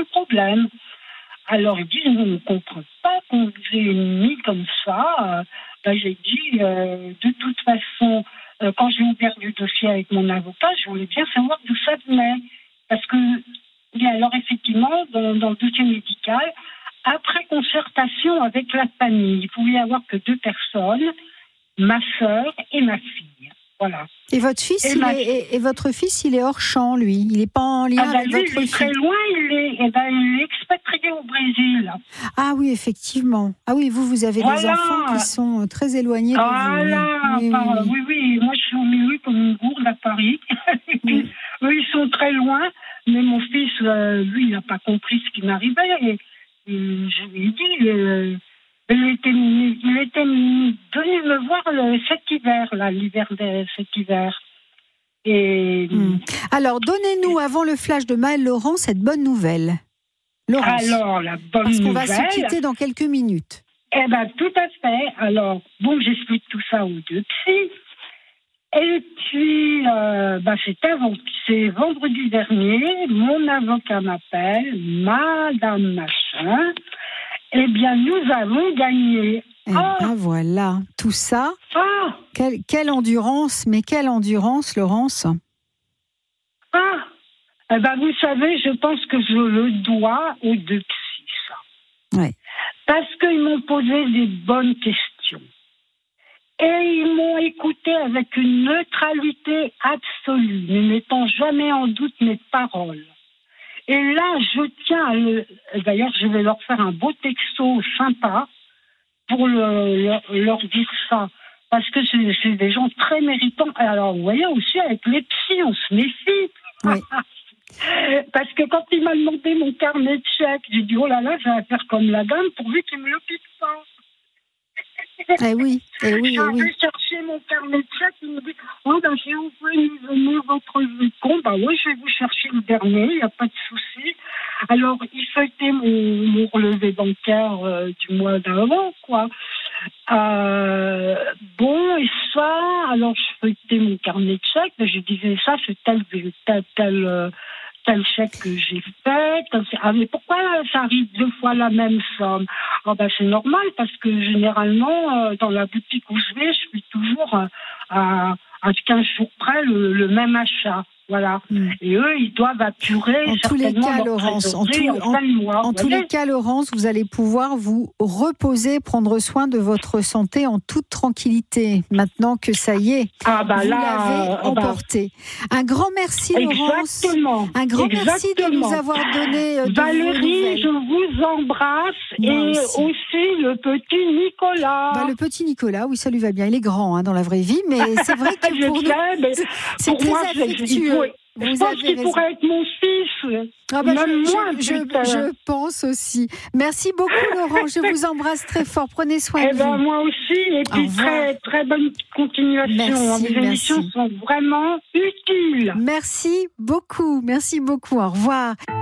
aucun problème. Alors, ils disent, on ne comprend pas qu'on vous ait mis comme ça. J'ai dit, de toute façon, quand j'ai ouvert le dossier avec mon avocat, je voulais bien savoir d'où ça venait. Parce que, alors effectivement, dans le dossier médical, après concertation avec la famille, il pouvait y avoir que 2 personnes, ma sœur et ma fille. Voilà. Et votre fils, et votre fils, il est hors champ, lui. Il n'est pas en lien avec votre fille. Il est très loin. Il est expatrié au Brésil. Ah oui, effectivement. Ah oui, vous avez des enfants qui sont très éloignés de vous. Oui. Moi, je suis au milieu comme une gourde à Paris. Eux, ils sont très loin. Mais mon fils, lui, il n'a pas compris ce qui m'arrivait. Et je lui ai dit... Il était venu me voir l'hiver de cet hiver. Et... Alors, donnez-nous, avant le flash de Maëlle Laurent, cette bonne nouvelle. Laurence. Alors, la bonne Parce qu'on nouvelle... va se quitter dans quelques minutes. Eh bien, tout à fait. Alors, j'explique tout ça aux 2 psys. Et puis, c'est vendredi dernier, mon avocat m'appelle, Madame Machin. Eh bien, nous avons gagné. Voilà, tout ça. Quelle endurance, mais quelle endurance, Laurence. Vous savez, je pense que je le dois aux 2 psys, ça. Ouais. Parce qu'ils m'ont posé des bonnes questions. Et ils m'ont écouté avec une neutralité absolue, ne mettant jamais en doute mes paroles. Et là, je tiens d'ailleurs, je vais leur faire un beau texto sympa pour leur dire ça. Parce que c'est des gens très méritants. Alors, vous voyez aussi, avec les psys, on se méfie. Oui. Parce que quand il m'a demandé mon carnet de chèques, j'ai dit, oh là là, je vais faire comme la dame pourvu qu'il me le pique pas. Oui. J'ai envie chercher mon carnet de chèques, il me dit, si vous pouvez nous donner votre compte, oui, je vais vous chercher le dernier, il n'y a pas de souci. Alors, il feuilletait mon relevé bancaire du mois d'avant, quoi. Et ça, alors je feuilletais mon carnet de chèques, je disais, ça, c'est tel chèque que j'ai fait. Mais pourquoi ça arrive 2 fois la même somme? C'est normal, parce que généralement, dans la boutique où je vais, je fais toujours à 15 jours près le même achat. Voilà. Et eux, ils doivent apurer en tous les cas, Laurence, en tous les cas, Laurence, vous allez pouvoir vous reposer, prendre soin de votre santé en toute tranquillité. Maintenant que ça y est, vous l'avez emporté. Un grand merci, Laurence. Exactement. Un grand merci de nous avoir donné Valérie, je vous embrasse. Moi aussi le petit Nicolas. Le petit Nicolas, oui, ça lui va bien. Il est grand dans la vraie vie, mais c'est vrai que pour nous, c'est très affectueux. Je pense qu'il pourrait être mon fils. Même moi, je pense aussi. Merci beaucoup, Laurent. Je vous embrasse très fort. Prenez soin de vous. Moi aussi. Et puis, très, très bonne continuation. Merci, Les émissions sont vraiment utiles. Merci beaucoup. Merci beaucoup. Au revoir.